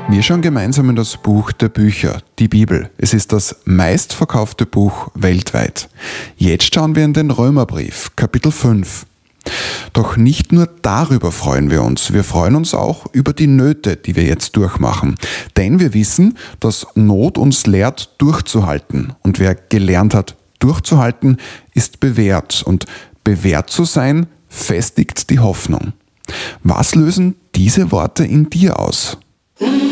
Wir schauen gemeinsam in das Buch der Bücher, die Bibel. Es ist das meistverkaufte Buch weltweit. Jetzt schauen wir in den Römerbrief, Kapitel 5. Doch nicht nur darüber freuen wir freuen uns auch über die Nöte, die wir jetzt durchmachen. Denn wir wissen, dass Not uns lehrt, durchzuhalten. Und wer gelernt hat, durchzuhalten, ist bewährt. Und bewährt zu sein, festigt die Hoffnung. Was lösen diese Worte in dir aus?